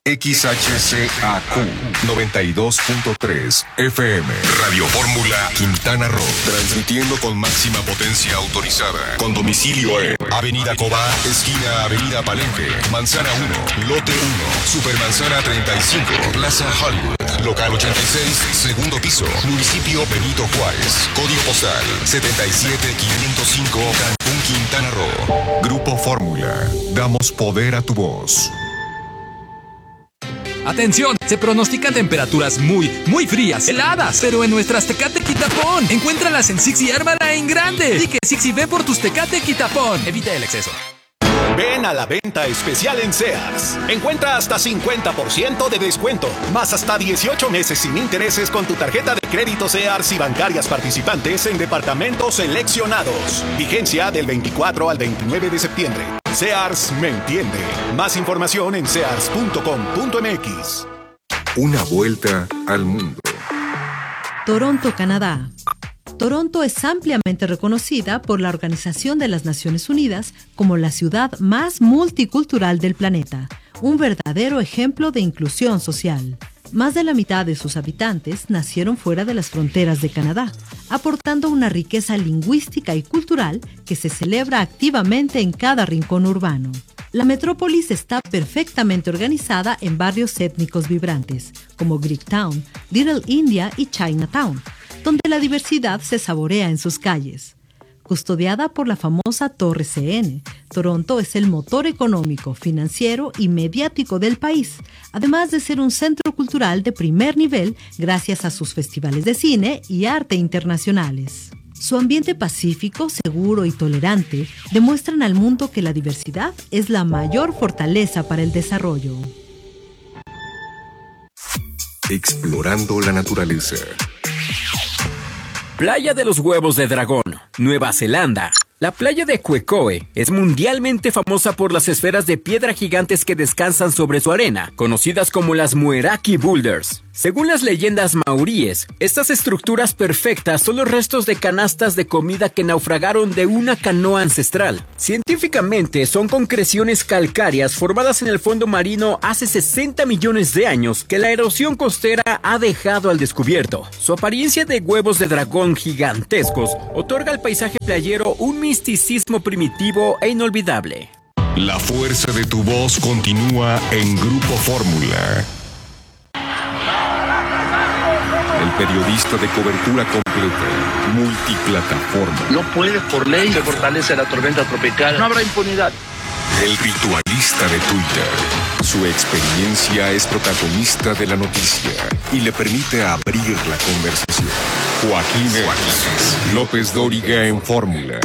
XHCAQ 92.3 FM. Radio Fórmula Quintana Roo. Transmitiendo con máxima potencia autorizada. Con domicilio en Avenida Cobá, esquina Avenida Palenque, Manzana 1, Lote 1, Supermanzana 35, Plaza Hollywood, Local 86, segundo piso, Municipio Benito Juárez. Código postal 77505, Cancún, Quintana Roo. Grupo Fórmula. Damos poder a tu voz. ¡Atención! Se pronostican temperaturas muy frías, heladas, pero en nuestras Tecate Quitapón. Encuéntralas en Six y ármala en grande. Y que Six y ve por tus Tecate Quitapón. Evita el exceso. Ven a la venta especial en Sears. Encuentra hasta 50% de descuento, más hasta 18 meses sin intereses con tu tarjeta de crédito Sears y bancarias participantes en departamentos seleccionados. Vigencia del 24 al 29 de septiembre. Sears me entiende. Más información en sears.com.mx. Una vuelta al mundo. Toronto, Canadá. Toronto es ampliamente reconocida por la Organización de las Naciones Unidas como la ciudad más multicultural del planeta, un verdadero ejemplo de inclusión social. Más de la mitad de sus habitantes nacieron fuera de las fronteras de Canadá, aportando una riqueza lingüística y cultural que se celebra activamente en cada rincón urbano. La metrópolis está perfectamente organizada en barrios étnicos vibrantes, como Greektown, Little India y Chinatown, donde la diversidad se saborea en sus calles. Custodiada por la famosa Torre CN, Toronto es el motor económico, financiero y mediático del país, además de ser un centro cultural de primer nivel gracias a sus festivales de cine y arte internacionales. Su ambiente pacífico, seguro y tolerante demuestran al mundo que la diversidad es la mayor fortaleza para el desarrollo. Explorando la naturaleza. Playa de los Huevos de Dragón, Nueva Zelanda. La playa de Quecoe es mundialmente famosa por las esferas de piedra gigantes que descansan sobre su arena, conocidas como las Mueraki Boulders. Según las leyendas maoríes, estas estructuras perfectas son los restos de canastas de comida que naufragaron de una canoa ancestral. Científicamente son concreciones calcáreas formadas en el fondo marino hace 60 millones de años que la erosión costera ha dejado al descubierto. Su apariencia de huevos de dragón gigantescos otorga al paisaje playero un misticismo primitivo e inolvidable. La fuerza de tu voz continúa en Grupo Fórmula. El periodista de cobertura completa, multiplataforma. No puede, por ley, se fortalece la tormenta tropical. No habrá impunidad. El ritualista de Twitter. Su experiencia es protagonista de la noticia y le permite abrir la conversación. Joaquín López Dóriga en Fórmula.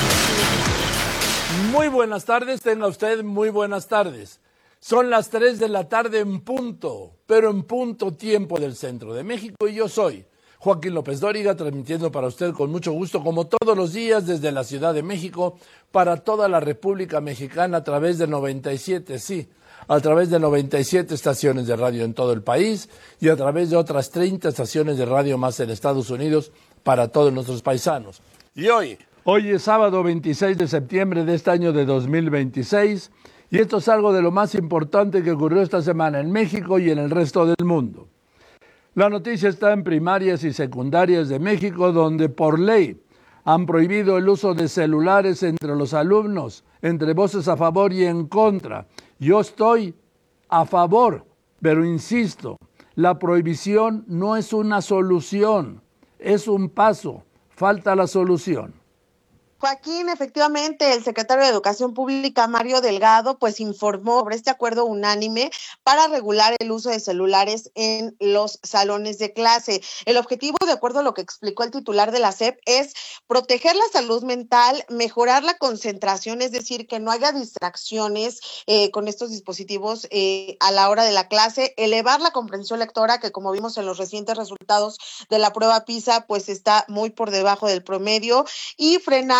Muy buenas tardes, tenga usted muy buenas tardes. Son las 3 de la tarde en punto, pero en punto tiempo del centro de México, y yo soy Joaquín López Dóriga, transmitiendo para usted con mucho gusto, como todos los días, desde la Ciudad de México, para toda la República Mexicana a través de 97, a través de 97 estaciones de radio en todo el país y a través de otras 30 estaciones de radio más en Estados Unidos para todos nuestros paisanos. Y hoy es sábado 26 de septiembre de este año de 2026, y esto es algo de lo más importante que ocurrió esta semana en México y en el resto del mundo. La noticia está en primarias y secundarias de México, donde por ley han prohibido el uso de celulares entre los alumnos, entre voces a favor y en contra. Yo estoy a favor, pero insisto, la prohibición no es una solución, es un paso, falta la solución. Joaquín, efectivamente, el secretario de Educación Pública, Mario Delgado, pues informó sobre este acuerdo unánime para regular el uso de celulares en los salones de clase. El objetivo, de acuerdo a lo que explicó el titular de la SEP, es proteger la salud mental, mejorar la concentración, es decir, que no haya distracciones con estos dispositivos a la hora de la clase, elevar la comprensión lectora, que como vimos en los recientes resultados de la prueba PISA, pues está muy por debajo del promedio, y frenar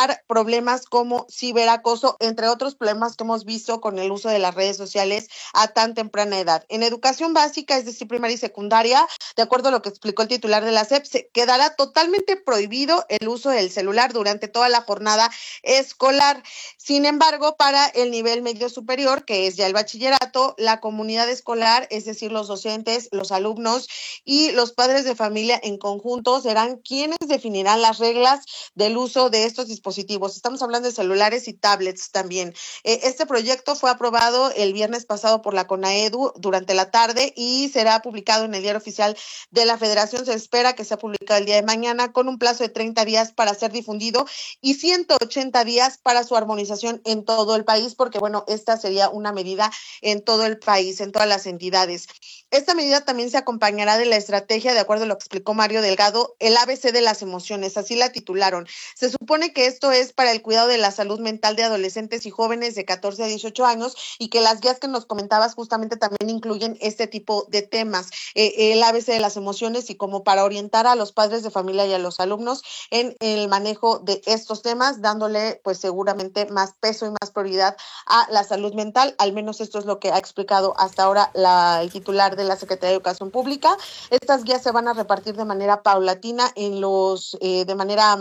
evitar problemas como ciberacoso, entre otros problemas que hemos visto con el uso de las redes sociales a tan temprana edad. En educación básica, es decir, primaria y secundaria, de acuerdo a lo que explicó el titular de la SEP, se quedará totalmente prohibido el uso del celular durante toda la jornada escolar. Sin embargo, para el nivel medio superior, que es ya el bachillerato, la comunidad escolar, es decir, los docentes, los alumnos y los padres de familia en conjunto serán quienes definirán las reglas del uso de estos dispositivos. Estamos hablando de celulares y tablets también. Este proyecto fue aprobado el viernes pasado por la CONAEDU durante la tarde y será publicado en el Diario Oficial de la Federación. Se espera que sea publicado el día de mañana con un plazo de 30 días para ser difundido y 180 días para su armonización en todo el país, porque bueno, esta sería una medida en todo el país, en todas las entidades. Esta medida también se acompañará de la estrategia, de acuerdo a lo que explicó Mario Delgado, el ABC de las emociones, así la titularon. Se supone que esto es para el cuidado de la salud mental de adolescentes y jóvenes de 14 a 18 años y que las guías que nos comentabas justamente también incluyen este tipo de temas, el ABC de las emociones y como para orientar a los padres de familia y a los alumnos en el manejo de estos temas, dándole pues seguramente más peso y más prioridad a la salud mental. Al menos esto es lo que ha explicado hasta ahora el titular de la Secretaría de Educación Pública. Estas guías se van a repartir de manera paulatina en los, de manera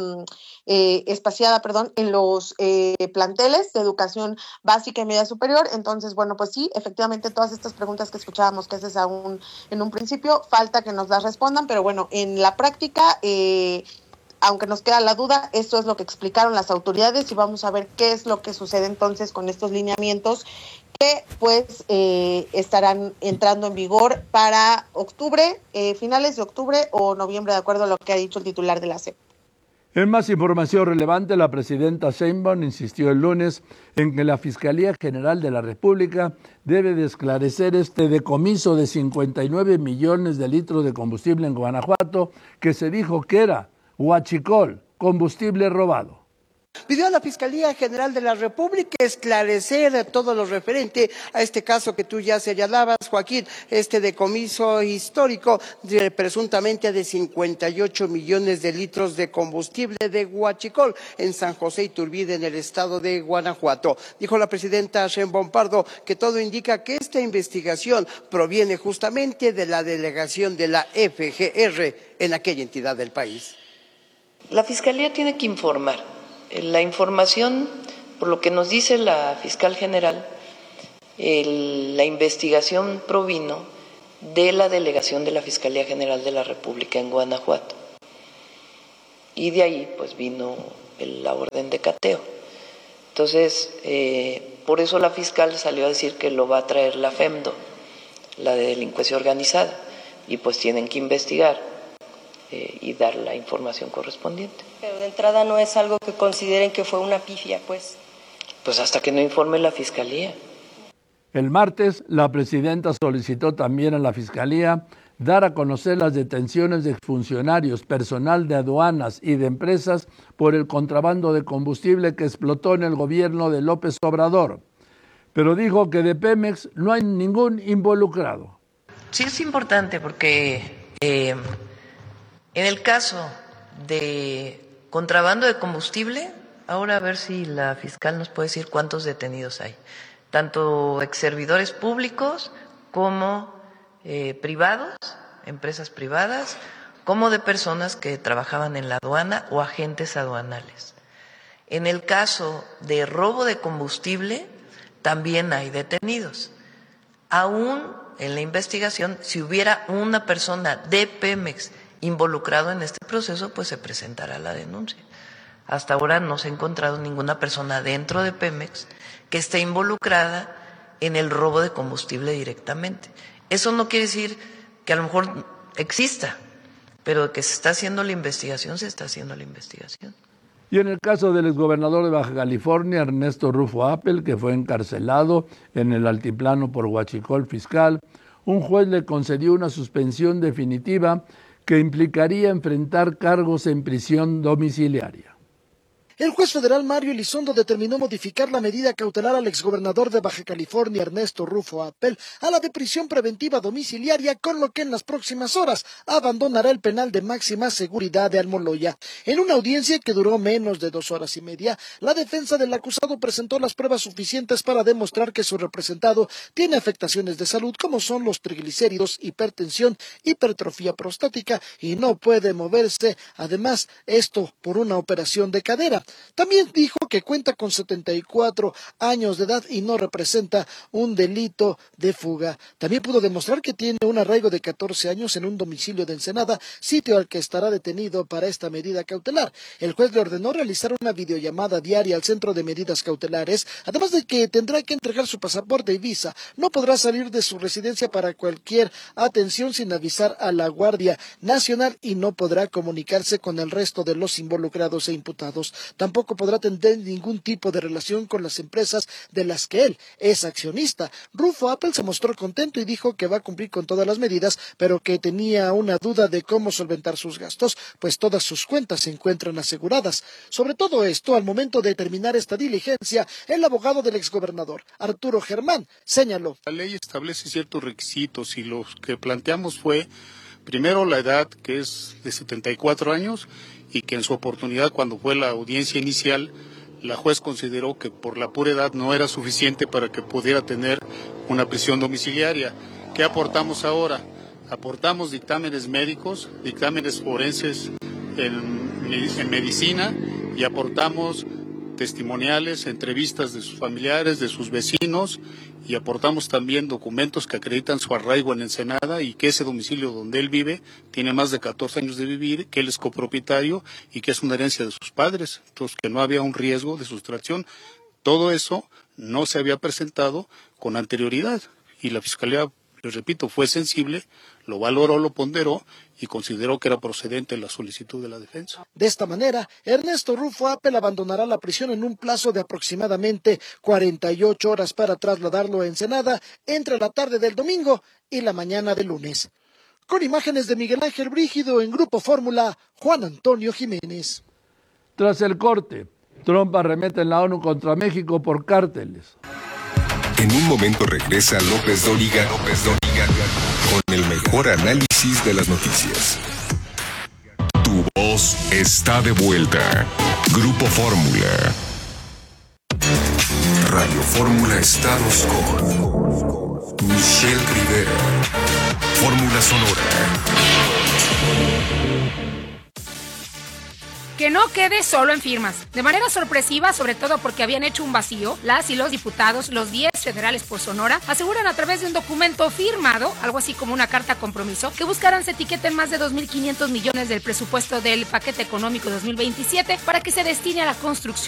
espaciada, en los planteles de educación básica y media superior. Entonces, bueno, pues sí, efectivamente todas estas preguntas que escuchábamos que haces aún en un principio, falta que nos las respondan, pero bueno, en la práctica, aunque nos queda la duda, esto es lo que explicaron las autoridades y vamos a ver qué es lo que sucede entonces con estos lineamientos que pues estarán entrando en vigor para octubre, finales de octubre o noviembre, de acuerdo a lo que ha dicho el titular de la SEP. En más información relevante, la presidenta Sheinbaum insistió el lunes en que la Fiscalía General de la República debe de esclarecer este decomiso de 59 millones de litros de combustible en Guanajuato que se dijo que era huachicol, combustible robado. Pidió a la Fiscalía General de la República esclarecer todo lo referente a este caso que tú ya señalabas, Joaquín, este decomiso histórico presuntamente de 58 millones de litros de combustible de huachicol en San José Iturbide, en el estado de Guanajuato. Dijo la presidenta Sheinbaum Pardo que todo indica que esta investigación proviene justamente de la delegación de la FGR en aquella entidad del país. La Fiscalía tiene que informar. La información, por lo que nos dice la fiscal general, la investigación provino de la delegación de la Fiscalía General de la República en Guanajuato. Y de ahí pues vino la orden de cateo. Entonces, por eso la fiscal salió a decir que lo va a traer la FEMDO, la de delincuencia organizada, y pues tienen que investigar y dar la información correspondiente. Pero de entrada no es algo que consideren que fue una pifia, pues. Pues hasta que no informe la Fiscalía. El martes, la presidenta solicitó también a la Fiscalía dar a conocer las detenciones de funcionarios, personal de aduanas y de empresas por el contrabando de combustible que explotó en el gobierno de López Obrador. Pero dijo que de Pemex no hay ningún involucrado. Sí es importante porque en el caso de contrabando de combustible, ahora a ver si la fiscal nos puede decir cuántos detenidos hay, tanto ex servidores públicos como privados, empresas privadas, como de personas que trabajaban en la aduana o agentes aduanales. En el caso de robo de combustible, también hay detenidos. Aún en la investigación, si hubiera una persona de Pemex involucrado en este proceso, pues se presentará la denuncia. Hasta ahora no se ha encontrado ninguna persona dentro de Pemex que esté involucrada en el robo de combustible directamente. Eso no quiere decir que a lo mejor exista, pero que se está haciendo la investigación, se está haciendo la investigación. Y en el caso del exgobernador de Baja California, Ernesto Rufo Appel, que fue encarcelado en el altiplano por huachicol fiscal, un juez le concedió una suspensión definitiva que implicaría enfrentar cargos en prisión domiciliaria. El juez federal Mario Elizondo determinó modificar la medida cautelar al exgobernador de Baja California, Ernesto Rufo Appel, a la de prisión preventiva domiciliaria, con lo que en las próximas horas abandonará el penal de máxima seguridad de Almoloya. En una audiencia que duró menos de 2 horas y media, la defensa del acusado presentó las pruebas suficientes para demostrar que su representado tiene afectaciones de salud como son los triglicéridos, hipertensión, hipertrofia prostática y no puede moverse, además esto por una operación de cadera. También dijo que cuenta con 74 años de edad y no representa un delito de fuga. También pudo demostrar que tiene un arraigo de 14 años en un domicilio de Ensenada, sitio al que estará detenido para esta medida cautelar. El juez le ordenó realizar una videollamada diaria al centro de medidas cautelares, además de que tendrá que entregar su pasaporte y visa. No podrá salir de su residencia para cualquier atención sin avisar a la Guardia Nacional y no podrá comunicarse con el resto de los involucrados e imputados. Tampoco podrá tener ningún tipo de relación con las empresas de las que él es accionista. Rufo Appel se mostró contento y dijo que va a cumplir con todas las medidas, pero que tenía una duda de cómo solventar sus gastos, pues todas sus cuentas se encuentran aseguradas. Sobre todo esto, al momento de terminar esta diligencia, el abogado del exgobernador, Arturo Germán, señaló: la ley establece ciertos requisitos y los que planteamos fue, primero, la edad, que es de 74 años, y que en su oportunidad, cuando fue la audiencia inicial, la juez consideró que por la pura edad no era suficiente para que pudiera tener una prisión domiciliaria. ¿Qué aportamos ahora? Aportamos dictámenes médicos, dictámenes forenses en medicina, y aportamos testimoniales, entrevistas de sus familiares, de sus vecinos, y aportamos también documentos que acreditan su arraigo en Ensenada y que ese domicilio donde él vive tiene más de 14 años de vivir, que él es copropietario y que es una herencia de sus padres, entonces que no había un riesgo de sustracción. Todo eso no se había presentado con anterioridad y la Fiscalía, les repito, fue sensible, lo valoró, lo ponderó y consideró que era procedente la solicitud de la defensa. De esta manera, Ernesto Rufo Appel abandonará la prisión en un plazo de aproximadamente 48 horas para trasladarlo a Ensenada entre la tarde del domingo y la mañana del lunes. Con imágenes de Miguel Ángel Brígido en Grupo Fórmula, Juan Antonio Jiménez. Tras el corte, Trump arremete en la ONU contra México por cárteles. En un momento regresa López Dóriga con el mejor análisis de las noticias. Tu voz está de vuelta. Grupo Fórmula. Radio Fórmula Estados con Michelle Rivera. Fórmula Sonora. Que no quede solo en firmas. De manera sorpresiva, sobre todo porque habían hecho un vacío, las y los diputados, los 10 federales por Sonora, aseguran a través de un documento firmado, algo así como una carta compromiso, que buscarán se etiqueten más de 2.500 millones del presupuesto del paquete económico 2027 para que se destine a la construcción